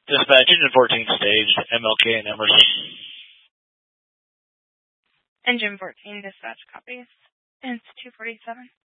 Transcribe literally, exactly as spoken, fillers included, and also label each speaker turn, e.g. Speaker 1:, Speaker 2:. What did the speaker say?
Speaker 1: Dispatch, Engine fourteen staged, M L K and Emerson.
Speaker 2: Engine fourteen, dispatch copies. It's two forty-seven.